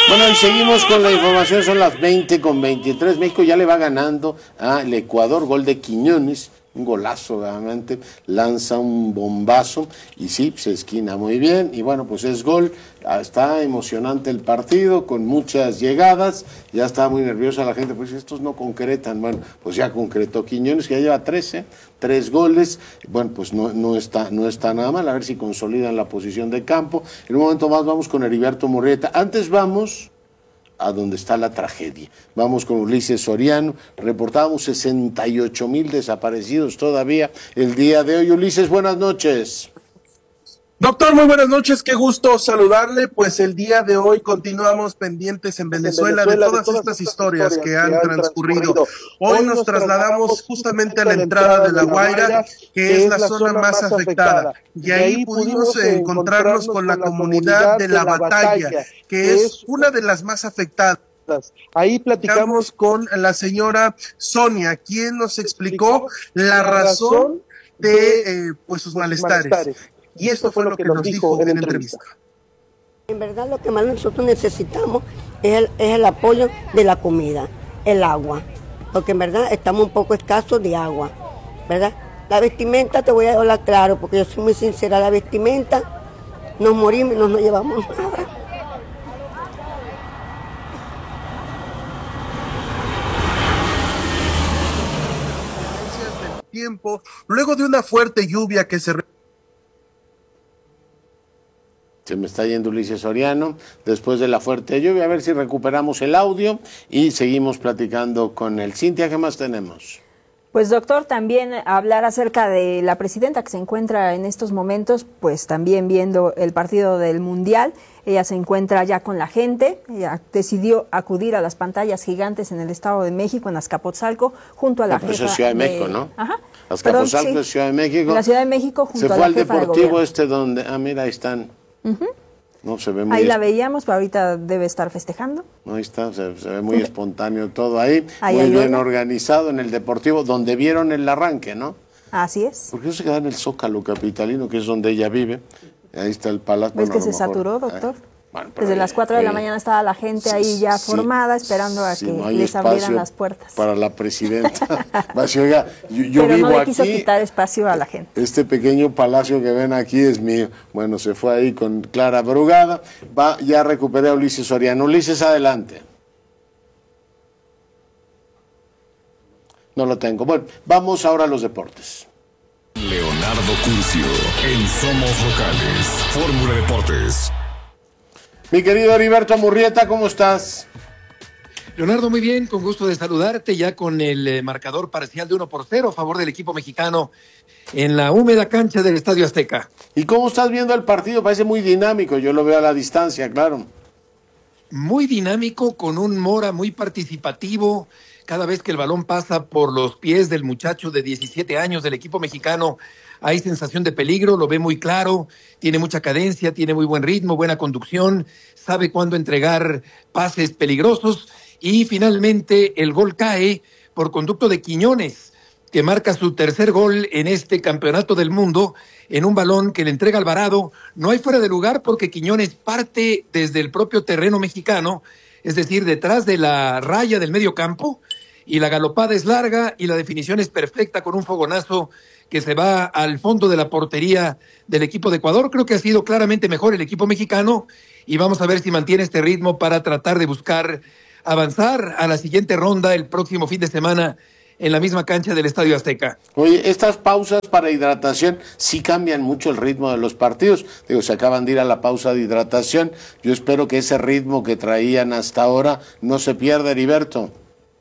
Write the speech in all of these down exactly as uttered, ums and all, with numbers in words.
Bueno, y seguimos con la información, son las veinte con veintitrés, México ya le va ganando al Ecuador, gol de Quiñones, un golazo realmente, lanza un bombazo y sí, se esquina muy bien y bueno, pues es gol, está emocionante el partido, con muchas llegadas, ya está muy nerviosa la gente, pues estos no concretan, bueno, pues ya concretó Quiñones, que ya lleva trece, tres goles, bueno, pues no, no, está, no está nada mal, a ver si consolidan la posición de campo. En un momento más vamos con Heriberto Murrieta, antes vamos a donde está la tragedia. Vamos con Ulises Soriano, reportamos sesenta y ocho mil desaparecidos todavía el día de hoy. Ulises, buenas noches. Doctor, muy buenas noches, qué gusto saludarle, pues el día de hoy continuamos pendientes en Venezuela, en Venezuela de, todas de todas estas historias, historias que han, que han transcurrido. transcurrido. Hoy, hoy nos trasladamos justamente a la entrada de La Guaira, que es la zona más afectada, y ahí pudimos encontrarnos con la comunidad de La Batalla, que es una de las más afectadas. Ahí platicamos con la señora Sonia, quien nos explicó la razón de eh, pues sus malestares. Y esto fue lo que nos dijo en la entrevista. En verdad lo que más nosotros necesitamos es el, es el apoyo de la comida, el agua, porque en verdad estamos un poco escasos de agua, ¿verdad? La vestimenta, te voy a hablar claro, porque yo soy muy sincera, la vestimenta, nos morimos y no nos llevamos nada. Tiempo, luego de una fuerte lluvia que se... Se me está yendo Ulises Soriano, después de la fuerte lluvia, a ver si recuperamos el audio y seguimos platicando con él. Cintia, ¿qué más tenemos? Pues doctor, también hablar acerca de la presidenta que se encuentra en estos momentos, pues también viendo el partido del Mundial. Ella se encuentra ya con la gente, ella decidió acudir a las pantallas gigantes en el Estado de México, en Azcapotzalco, junto a la no, pero jefa eso es Ciudad de México, de... ¿no? Ajá. Azcapotzalco Perdón, es sí. Ciudad de México. En la Ciudad de México, junto se a fue la al jefa Deportivo este donde, ah, mira, ahí están. Uh-huh. No, se ve muy ahí la veíamos, pero ahorita debe estar festejando. Ahí está, se, se ve muy espontáneo todo ahí, ahí muy ayuda. bien organizado en el Deportivo, donde vieron el arranque, ¿no? Así es. Porque no se queda en el Zócalo capitalino, que es donde ella vive. Ahí está el palacio. ¿Ves bueno, que se mejor, saturó, doctor? Eh, bueno, Desde las cuatro de la mañana estaba la gente ahí ya sí, formada, esperando a sí, que no les abrieran las puertas. Para la presidenta. Oiga, yo, yo Pero vivo no le aquí, quiso quitar espacio a la gente. Este pequeño palacio que ven aquí es mío. Bueno, se fue ahí con Clara Brugada. Va, ya recuperé a Ulises Soriano. Ulises, adelante. No lo tengo. Bueno, vamos ahora a los deportes. Leonardo Curcio, en Somos Locales, Fórmula Deportes. Mi querido Heriberto Murrieta, ¿cómo estás? Leonardo, muy bien, con gusto de saludarte, ya con el eh, marcador parcial de uno por cero a favor del equipo mexicano en la húmeda cancha del Estadio Azteca. ¿Y cómo estás viendo el partido? Parece muy dinámico, yo lo veo a la distancia, claro. Muy dinámico, con un Mora muy participativo. Cada vez que el balón pasa por los pies del muchacho de diecisiete años del equipo mexicano, hay sensación de peligro, lo ve muy claro, tiene mucha cadencia, tiene muy buen ritmo, buena conducción, sabe cuándo entregar pases peligrosos y finalmente el gol cae por conducto de Quiñones, que marca su tercer gol en este campeonato del mundo en un balón que le entrega Alvarado. No hay fuera de lugar porque Quiñones parte desde el propio terreno mexicano, es decir, detrás de la raya del medio campo, y la galopada es larga y la definición es perfecta con un fogonazo que se va al fondo de la portería del equipo de Ecuador. Creo que ha sido claramente mejor el equipo mexicano y vamos a ver si mantiene este ritmo para tratar de buscar avanzar a la siguiente ronda el próximo fin de semana en la misma cancha del Estadio Azteca. Oye, estas pausas para hidratación sí cambian mucho el ritmo de los partidos. Digo, se acaban de ir a la pausa de hidratación. Yo espero que ese ritmo que traían hasta ahora no se pierda, Heriberto.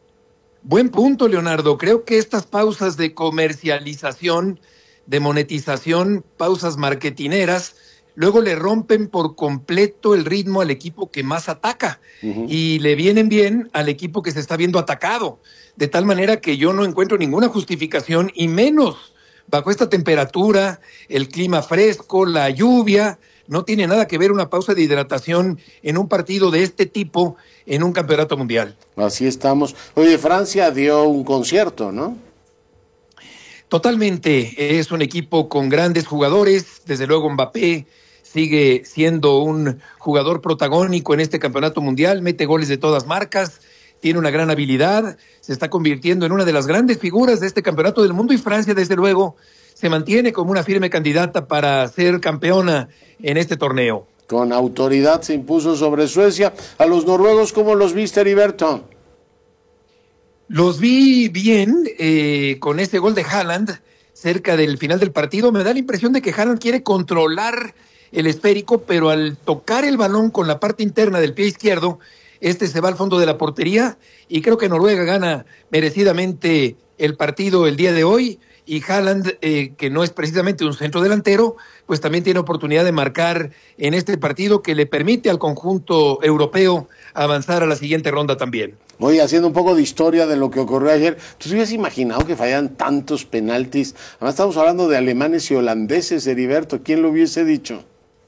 Buen punto, Leonardo. Creo que estas pausas de comercialización, de monetización, pausas marketineras, luego le rompen por completo el ritmo al equipo que más ataca uh-huh. y le vienen bien al equipo que se está viendo atacado. De tal manera que yo no encuentro ninguna justificación, y menos bajo esta temperatura, el clima fresco, la lluvia. No tiene nada que ver una pausa de hidratación en un partido de este tipo en un campeonato mundial. Así estamos. Oye, Francia dio un concierto, ¿no? Totalmente. Es un equipo con grandes jugadores, desde luego Mbappé, sigue siendo un jugador protagónico en este campeonato mundial, mete goles de todas marcas, tiene una gran habilidad, se está convirtiendo en una de las grandes figuras de este campeonato del mundo y Francia, desde luego, se mantiene como una firme candidata para ser campeona en este torneo. Con autoridad se impuso sobre Suecia. A los noruegos, ¿cómo los viste, Heriberto? Los vi bien, eh, con ese gol de Haaland cerca del final del partido. Me da la impresión de que Haaland quiere controlar el esférico, pero al tocar el balón con la parte interna del pie izquierdo, este se va al fondo de la portería y creo que Noruega gana merecidamente el partido el día de hoy. Y Haaland, eh, que no es precisamente un centro delantero, pues también tiene oportunidad de marcar en este partido que le permite al conjunto europeo avanzar a la siguiente ronda también. Oye, haciendo un poco de historia de lo que ocurrió ayer, ¿tú te hubieras imaginado que fallaran tantos penaltis? Además estamos hablando de alemanes y holandeses, Heriberto, ¿quién lo hubiese dicho?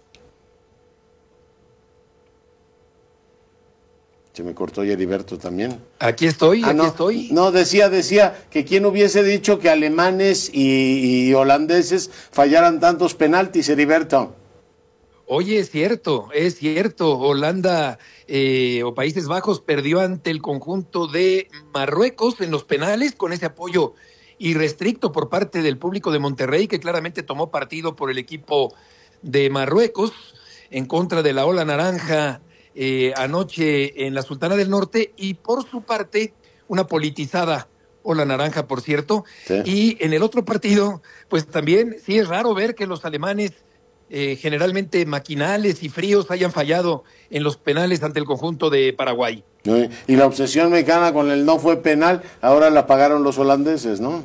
Se me cortó y Heriberto también. Aquí estoy, ah, aquí no, estoy. No, decía, decía que quién hubiese dicho que alemanes y, y holandeses fallaran tantos penaltis, Heriberto. Oye, es cierto, es cierto. Holanda eh, o Países Bajos perdió ante el conjunto de Marruecos en los penales con ese apoyo irrestricto por parte del público de Monterrey, que claramente tomó partido por el equipo de Marruecos en contra de la ola naranja eh, anoche en la Sultana del Norte, y por su parte una politizada ola naranja, por cierto. Sí. Y en el otro partido, pues también sí es raro ver que los alemanes Eh, generalmente maquinales y fríos hayan fallado en los penales ante el conjunto de Paraguay. Y la obsesión mexicana con el no fue penal, ahora la pagaron los holandeses, ¿no?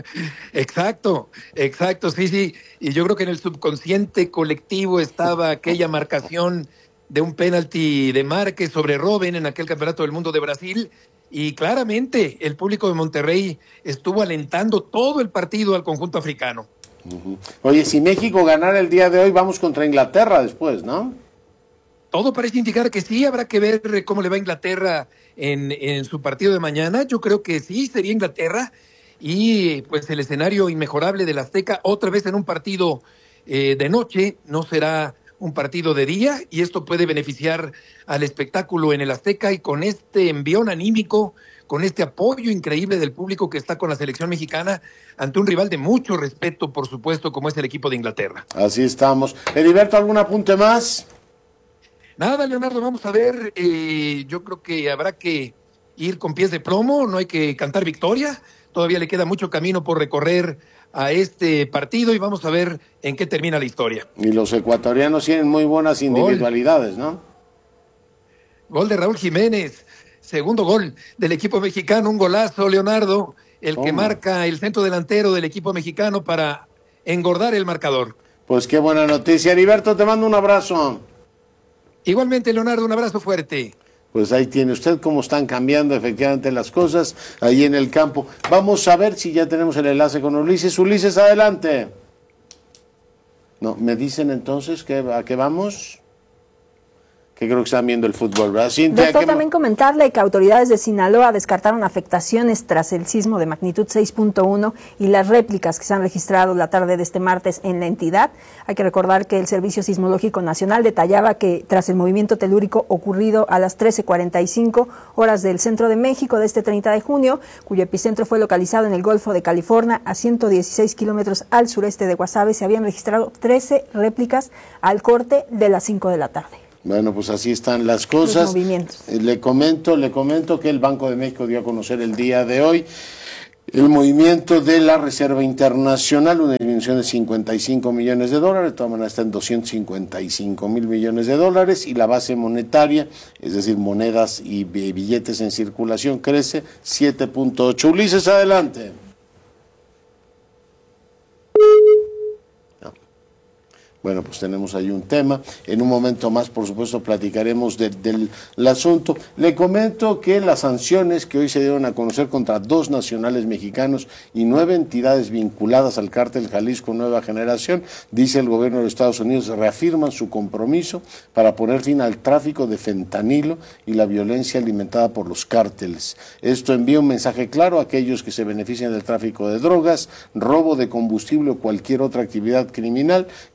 Exacto, exacto, sí, sí. Y yo creo que en el subconsciente colectivo estaba aquella marcación de un penalti de Márquez sobre Robben en aquel campeonato del mundo de Brasil, y claramente el público de Monterrey estuvo alentando todo el partido al conjunto africano. Uh-huh. Oye, si México ganara el día de hoy, vamos contra Inglaterra después, ¿no? Todo parece indicar que sí. Habrá que ver cómo le va a Inglaterra en, en su partido de mañana. Yo creo que sí, sería Inglaterra. Y pues el escenario inmejorable del Azteca, otra vez en un partido eh, de noche, no será un partido de día, y esto puede beneficiar al espectáculo en el Azteca, y con este envión anímico, con este apoyo increíble del público que está con la selección mexicana ante un rival de mucho respeto, por supuesto, como es el equipo de Inglaterra. Así estamos. Heriberto, ¿algún apunte más? Nada, Leonardo, vamos a ver. Eh, yo creo que habrá que ir con pies de plomo, no hay que cantar victoria. Todavía le queda mucho camino por recorrer a este partido y vamos a ver en qué termina la historia. Y los ecuatorianos tienen muy buenas individualidades, Gol. ¿no? Gol de Raúl Jiménez. Segundo gol del equipo mexicano, un golazo, Leonardo, el Toma. que marca el centro delantero del equipo mexicano para engordar el marcador. Pues qué buena noticia. Heriberto, te mando un abrazo. Igualmente, Leonardo, un abrazo fuerte. Pues ahí tiene usted cómo están cambiando efectivamente las cosas ahí en el campo. Vamos a ver si ya tenemos el enlace con Ulises. Ulises, adelante. No, me dicen entonces que a qué vamos. Que creo que están viendo el fútbol, ¿verdad? Cintia, Doctor, también comentarle que autoridades de Sinaloa descartaron afectaciones tras el sismo de magnitud seis punto uno y las réplicas que se han registrado la tarde de este martes en la entidad. Hay que recordar que el Servicio Sismológico Nacional detallaba que tras el movimiento telúrico ocurrido a las trece cuarenta y cinco horas del centro de México de este treinta de junio, cuyo epicentro fue localizado en el Golfo de California a ciento dieciséis kilómetros al sureste de Guasave, se habían registrado trece réplicas al corte de las cinco de la tarde. Bueno, pues así están las cosas. Le comento, le comento que el Banco de México dio a conocer el día de hoy el movimiento de la Reserva Internacional, una dimensión de cincuenta y cinco millones de dólares, de todas maneras está en doscientos cincuenta y cinco mil millones de dólares, y la base monetaria, es decir, monedas y billetes en circulación, crece siete punto ocho. Ulises, adelante. Bueno, pues tenemos ahí un tema. En un momento más, por supuesto, platicaremos de, del, del asunto. Le comento que las sanciones que hoy se dieron a conocer contra dos nacionales mexicanos y nueve entidades vinculadas al cártel Jalisco Nueva Generación, dice el gobierno de Estados Unidos, reafirman su compromiso para poner fin al tráfico de fentanilo y la violencia alimentada por los cárteles. Esto envía un mensaje claro a aquellos que se benefician del tráfico de drogas, robo de combustible o cualquier otra actividad criminal que amenaza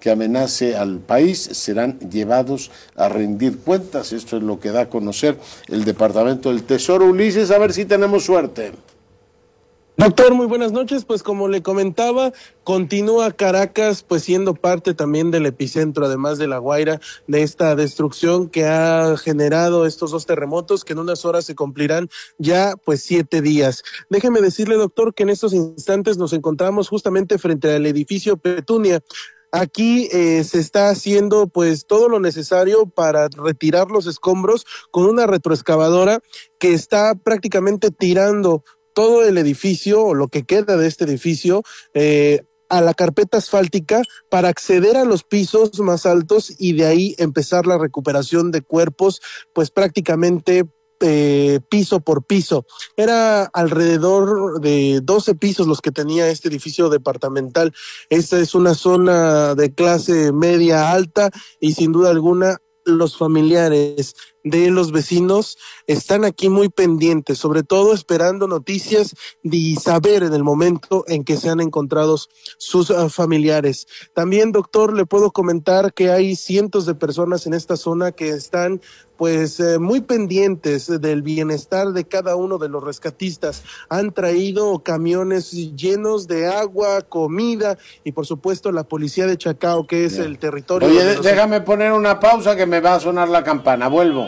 nace al país serán llevados a rendir cuentas. Esto es lo que da a conocer el Departamento del Tesoro. Ulises, a ver si tenemos suerte. Doctor, muy buenas noches. Pues como le comentaba, continúa Caracas pues siendo parte también del epicentro, además de La Guaira, de esta destrucción que ha generado estos dos terremotos que en unas horas se cumplirán ya pues siete días. Déjeme decirle, doctor, que en estos instantes nos encontramos justamente frente al edificio Petunia. Aquí eh, se está haciendo pues todo lo necesario para retirar los escombros con una retroexcavadora que está prácticamente tirando todo el edificio, o lo que queda de este edificio, eh, a la carpeta asfáltica para acceder a los pisos más altos y de ahí empezar la recuperación de cuerpos, pues prácticamente eh, piso por piso. Era alrededor de doce pisos los que tenía este edificio departamental. Esta es una zona de clase media alta y sin duda alguna los familiares de los vecinos están aquí muy pendientes, sobre todo esperando noticias y saber en el momento en que sean encontrados sus uh, familiares. También, doctor, le puedo comentar que hay cientos de personas en esta zona que están pues eh, muy pendientes del bienestar de cada uno de los rescatistas. Han traído camiones llenos de agua, comida y por supuesto la policía de Chacao, que es Bien. el territorio. Oye, de los... déjame poner una pausa que me va a sonar la campana, vuelvo.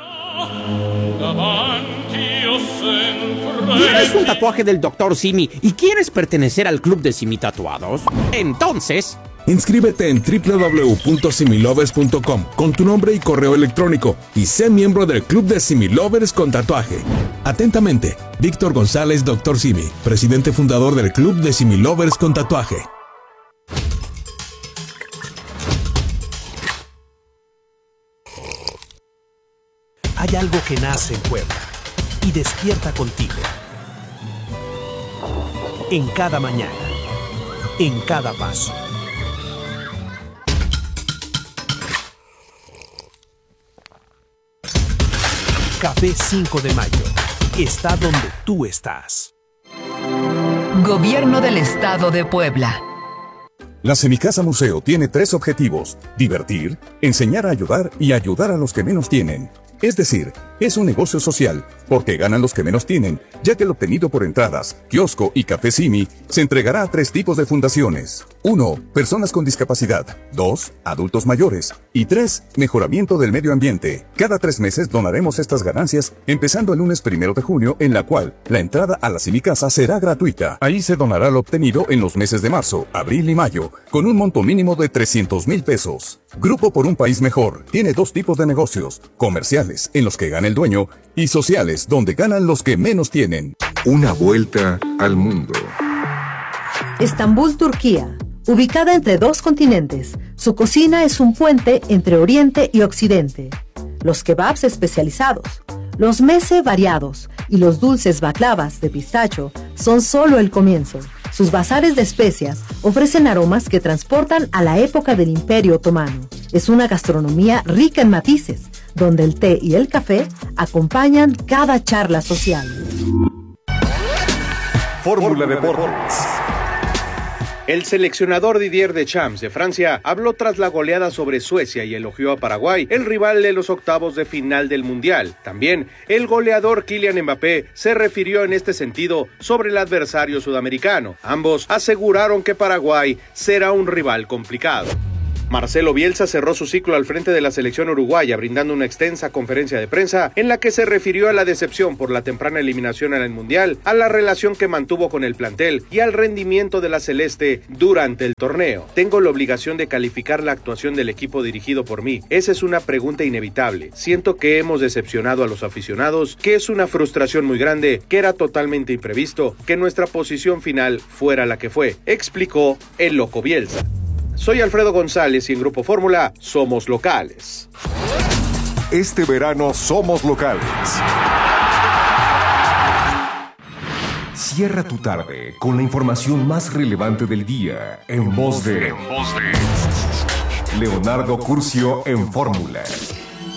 ¿Tienes un tatuaje del doctor Simi y quieres pertenecer al club de Simi Tatuados? Entonces... inscríbete en doble u doble u doble u punto similovers punto com con tu nombre y correo electrónico y sé miembro del club de Similovers con tatuaje. Atentamente, Víctor González, doctor Simi, presidente fundador del club de Similovers con tatuaje. Hay algo que nace en Puebla y despierta contigo. En cada mañana, en cada paso. Café cinco de mayo está donde tú estás. Gobierno del Estado de Puebla. La Semicasa Museo tiene tres objetivos: divertir, enseñar a ayudar y ayudar a los que menos tienen. Es decir, es un negocio social, porque ganan los que menos tienen, ya que el obtenido por entradas, kiosco y café Simi se entregará a tres tipos de fundaciones. uno. Personas con discapacidad. dos. Adultos mayores. Y tres. Mejoramiento del medio ambiente. Cada tres meses donaremos estas ganancias, empezando el lunes primero de junio, en la cual la entrada a la Semicasa será gratuita. Ahí se donará lo obtenido en los meses de marzo, abril y mayo, con un monto mínimo de trescientos mil pesos. Grupo por un País Mejor tiene dos tipos de negocios: comerciales, en los que gana el dueño, y sociales, donde ganan los que menos tienen. Una vuelta al mundo. Estambul, Turquía. Ubicada entre dos continentes, su cocina es un puente entre Oriente y Occidente. Los kebabs especializados, los meze variados y los dulces baklavas de pistacho son solo el comienzo. Sus bazares de especias ofrecen aromas que transportan a la época del Imperio Otomano. Es una gastronomía rica en matices, donde el té y el café acompañan cada charla social. Fórmula Deportes. El seleccionador Didier Deschamps de Francia habló tras la goleada sobre Suecia y elogió a Paraguay, el rival de los octavos de final del Mundial. También el goleador Kylian Mbappé se refirió en este sentido sobre el adversario sudamericano. Ambos aseguraron que Paraguay será un rival complicado. Marcelo Bielsa cerró su ciclo al frente de la selección uruguaya, brindando una extensa conferencia de prensa en la que se refirió a la decepción por la temprana eliminación en el Mundial, a la relación que mantuvo con el plantel y al rendimiento de la celeste durante el torneo. Tengo la obligación de calificar la actuación del equipo dirigido por mí. Esa es una pregunta inevitable. Siento que hemos decepcionado a los aficionados, que es una frustración muy grande, que era totalmente imprevisto que nuestra posición final fuera la que fue, explicó el loco Bielsa. Soy Alfredo González y en Grupo Fórmula somos locales. Este verano somos locales. Cierra tu tarde con la información más relevante del día en voz de, en voz de Leonardo Curcio en Fórmula.